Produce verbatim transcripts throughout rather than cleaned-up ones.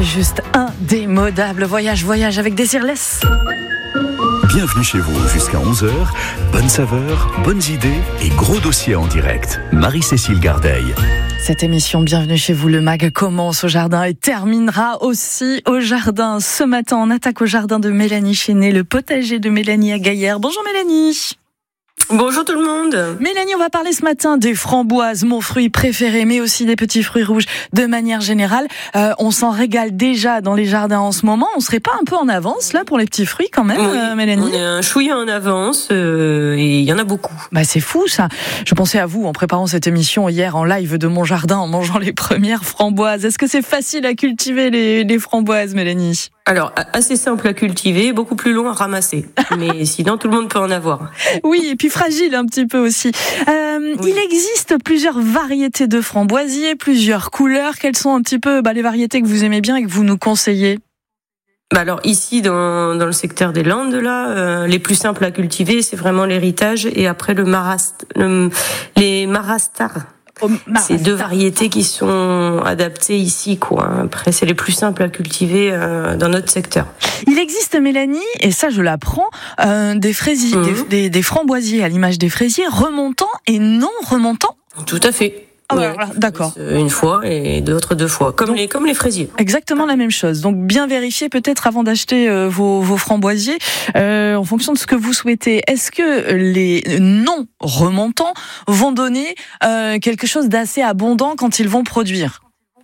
juste indémodable. Voyage, voyage avec Désirless. Bienvenue chez vous jusqu'à onze heures. Bonne saveur, bonnes idées et gros dossiers en direct. Marie-Cécile Gardeil. Cette émission Bienvenue chez vous, le mag commence au jardin et terminera aussi au jardin. Ce matin, on attaque au jardin de Mélanie Chenet, le potager de Mélanie à Gaillère. Bonjour Mélanie. Bonjour tout le monde. Mélanie, on va parler ce matin des framboises, mon fruit préféré, mais aussi des petits fruits rouges de manière générale. Euh, on s'en régale déjà dans les jardins en ce moment. On serait pas un peu en avance là pour les petits fruits quand même, oui, euh, Mélanie? On est un chouïa en avance euh, et il y en a beaucoup. Bah c'est fou ça. Je pensais à vous en préparant cette émission hier en live de mon jardin en mangeant les premières framboises. Est-ce que c'est facile à cultiver les, les framboises, Mélanie? Alors, assez simple à cultiver, beaucoup plus long à ramasser. Mais sinon, tout le monde peut en avoir. Oui, et puis fragile un petit peu aussi. Euh, oui. Il existe plusieurs variétés de framboisiers, plusieurs couleurs. Quelles sont un petit peu bah, les variétés que vous aimez bien et que vous nous conseillez? Bah alors ici, dans, dans le secteur des Landes, là, euh, les plus simples à cultiver, c'est vraiment l'héritage et après le marast, le, les marastars. C'est deux variétés qui sont adaptées ici, quoi. Après, c'est les plus simples à cultiver euh, dans notre secteur. Il existe, Mélanie, et ça je l'apprends, euh, des fraisiers, mmh. des, des, des framboisiers à l'image des fraisiers, remontants et non remontants. Tout à fait. Ah oui, voilà, d'accord. Une fois et d'autres deux fois, comme, Donc, les, comme les fraisiers. Exactement la même chose. Donc bien vérifier peut-être avant d'acheter euh, vos, vos framboisiers, euh, en fonction de ce que vous souhaitez. Est-ce que les non remontants vont donner euh, quelque chose d'assez abondant quand ils vont produire ?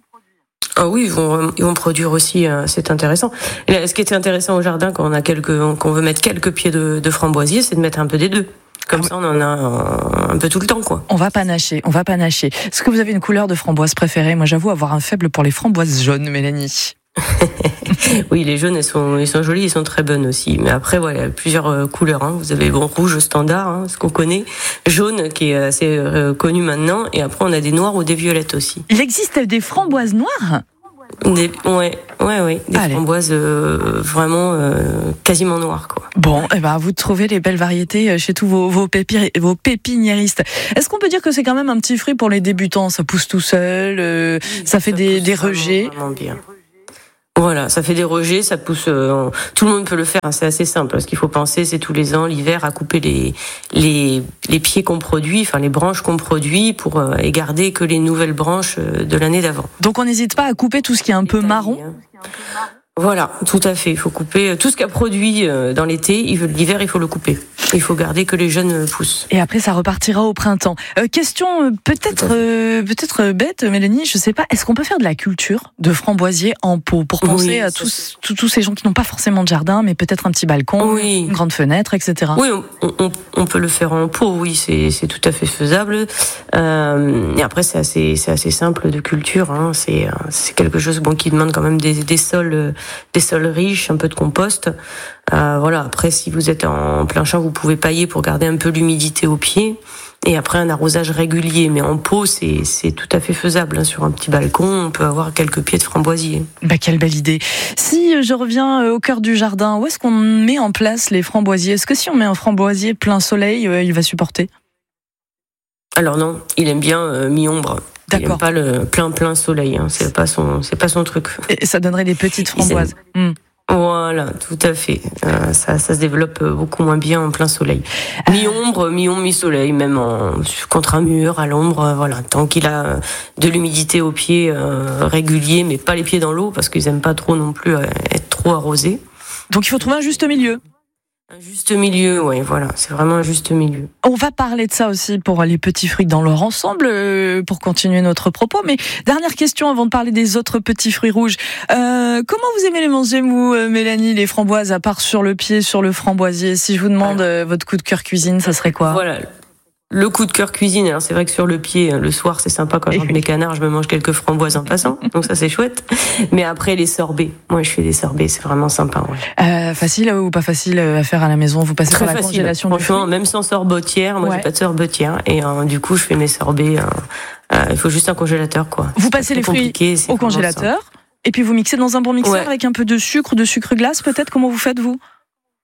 Ah oui, ils vont, ils vont produire aussi, euh, c'est intéressant. Et là, ce qui était intéressant au jardin quand on a quelques, qu'on veut mettre quelques pieds de, de framboisier, c'est de mettre un peu des deux. Comme ça, on en a un peu tout le temps, quoi. On va panacher, on va panacher. Est-ce que vous avez une couleur de framboise préférée? Moi, j'avoue avoir un faible pour les framboises jaunes, Mélanie. Oui, les jaunes, elles sont, elles sont jolies, elles sont très bonnes aussi. Mais après, voilà, il y a plusieurs couleurs. Hein. Vous avez bon rouge standard, hein, ce qu'on connaît, jaune qui est assez euh, connu maintenant, et après on a des noirs ou des violettes aussi. Il existe des framboises noires? Des, ouais, ouais, ouais, des Allez. framboises euh, vraiment euh, quasiment noires, quoi. Bon, eh ben, vous trouvez les belles variétés chez tous vos, vos, pépi, vos pépiniéristes. Est-ce qu'on peut dire que c'est quand même un petit fruit pour les débutants? Ça pousse tout seul, euh, oui, ça fait ça des, des rejets. Vraiment, vraiment bien. Voilà, ça fait des rejets, ça pousse. Euh, tout le monde peut le faire. Hein, c'est assez simple. Ce qu'il faut penser, c'est tous les ans, l'hiver, à couper les les les pieds qu'on produit, enfin les branches qu'on produit, pour euh, et garder que les nouvelles branches de l'année d'avant. Donc on n'hésite pas à couper tout ce qui est un peu marron. Voilà, tout à fait. Il faut couper tout ce qu'a produit dans l'été. L'hiver, il faut le couper. Il faut garder que les jeunes poussent. Et après, ça repartira au printemps. Euh, question peut-être euh, peut-être bête, Mélanie, je sais pas. Est-ce qu'on peut faire de la culture de framboisiers en pot pour penser oui, à tous, tous tous ces gens qui n'ont pas forcément de jardin, mais peut-être un petit balcon, oui. une grande fenêtre, et cetera. Oui, on, on, on peut le faire en pot. Oui, c'est c'est tout à fait faisable. Euh, et après, c'est assez c'est assez simple de culture. Hein. C'est c'est quelque chose bon qui demande quand même des des sols des sols riches, un peu de compost. Euh, voilà. Après, si vous êtes en plein champ, vous pouvez pailler pour garder un peu l'humidité au pied. Et après, un arrosage régulier. Mais en pot, c'est, c'est tout à fait faisable. Hein. Sur un petit balcon, on peut avoir quelques pieds de framboisier. Bah, quelle belle idée. Si je reviens au cœur du jardin, où est-ce qu'on met en place les framboisiers? Est-ce que si on met un framboisier plein soleil, euh, il va supporter? Alors non, il aime bien euh, mi-ombre. D'accord. Il aime pas le plein plein soleil. Hein. C'est pas son, c'est pas son truc. Et ça donnerait des petites framboises. Mmh. Voilà, tout à fait. Euh, ça, ça se développe beaucoup moins bien en plein soleil. Mi-ombre, mi-ombre, mi-soleil, même en, contre un mur, à l'ombre, euh, voilà. Tant qu'il a de l'humidité aux pieds euh, régulier, mais pas les pieds dans l'eau, parce qu'ils aiment pas trop non plus euh, être trop arrosés. Donc il faut trouver un juste milieu. Un juste milieu, oui, voilà, c'est vraiment un juste milieu. On va parler de ça aussi pour les petits fruits dans leur ensemble, euh, pour continuer notre propos. Mais dernière question avant de parler des autres petits fruits rouges. Euh, comment vous aimez les manger, vous, Mélanie, les framboises, à part sur le pied, sur le framboisier? Si je vous demande euh, votre coup de cœur cuisine, ça serait quoi? Voilà. Le coup de cœur cuisine, alors c'est vrai que sur le pied, le soir c'est sympa quand je rentre mes canards, je me mange quelques framboises en passant, donc ça c'est chouette. Mais après les sorbets, moi je fais des sorbets, c'est vraiment sympa. Ouais. Euh, facile ou pas facile à faire à la maison? Vous passez Très par la facile. Congélation Franchement, du fruit? même sans sorbetière, moi ouais. j'ai pas de sorbetière et euh, du coup je fais mes sorbets. Euh, euh, il faut juste un congélateur, quoi. Vous passez les fruits au congélateur ça. Et puis vous mixez dans un bon mixeur ouais. avec un peu de sucre, de sucre glace peut-être. Comment vous faites vous?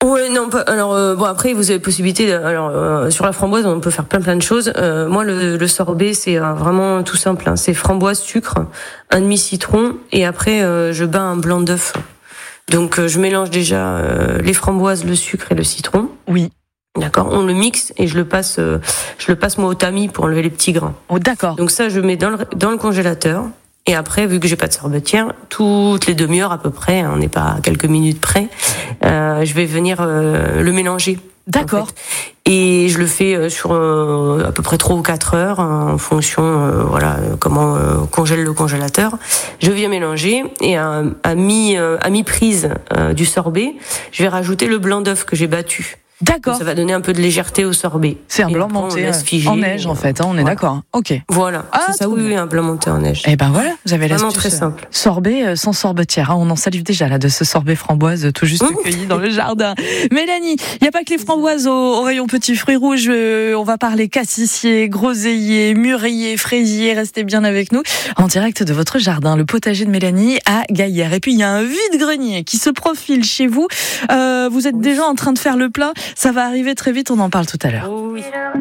Ouais, non, pas, alors euh, bon après vous avez possibilité. De, alors euh, sur la framboise, on peut faire plein plein de choses. Euh, moi, le, le sorbet, c'est euh, vraiment tout simple. Hein. C'est framboise, sucre, un demi citron, et après euh, je bats un blanc d'œuf. Donc euh, je mélange déjà euh, les framboises, le sucre et le citron. Oui. D'accord, on le mixe et je le passe, euh, je le passe moi au tamis pour enlever les petits grains. Oh, d'accord. Donc ça, je mets dans le dans le congélateur. Et après, vu que j'ai pas de sorbetière, toutes les demi-heures à peu près, hein, on n'est pas à quelques minutes près, euh, je vais venir euh, le mélanger. D'accord. En fait. Et je le fais sur euh, à peu près trois ou quatre heures, hein, en fonction, euh, voilà, comment euh, congèle le congélateur. Je viens mélanger et à, à mi euh, à mi prise euh, du sorbet, je vais rajouter le blanc d'œuf que j'ai battu. D'accord. Donc ça va donner un peu de légèreté au sorbet. C'est un et blanc après, monté figer, en neige en fait, hein, on est voilà. d'accord. Ok. Voilà, Ah, c'est ça, oui, oui, un blanc monté en neige. Eh ben voilà, vous avez Vraiment l'astuce. très simple. Sorbet euh, sans sorbetière. Hein. On en salive déjà là de ce sorbet framboise tout juste Mmh. cueilli dans le jardin. Mélanie, il n'y a pas que les framboises au, au rayon petits fruits rouges. Euh, on va parler cassissier, groseillier, mûrier, fraisier. Restez bien avec nous. En direct de votre jardin, le potager de Mélanie à Gaillère. Et puis il y a un vide-grenier qui se profile chez vous. Euh, vous êtes déjà en train de faire le plein. Ça va arriver très vite. On en parle tout à l'heure. Oh oui.